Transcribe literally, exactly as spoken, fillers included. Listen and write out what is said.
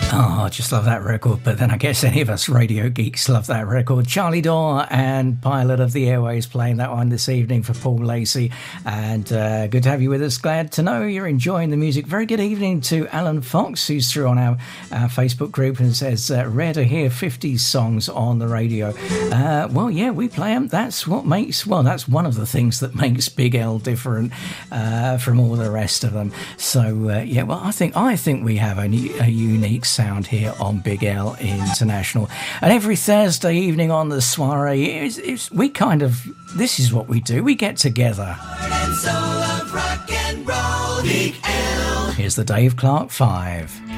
Oh, I just love that record, but then I guess any of us radio geeks love that record. Charlie Dore and Pilot of the Airways playing that one this evening for Paul Lacey. And uh, good to have you with us. Glad to know you're enjoying the music. Very good evening to Alan Fox, who's through on our, our Facebook group and says, uh, rare to hear fifties songs on the radio. Uh, well, yeah, we play them. That's what makes, well, that's one of the things that makes Big L different uh, from all the rest of them. So, uh, yeah, well, I think, I think we have a, a unique sound here on Big L International. And every Thursday evening on the soiree, it's, it's, we kind of, this is what we do. We get together. And soul of rock and roll, Big L. Here's the Dave Clark Five.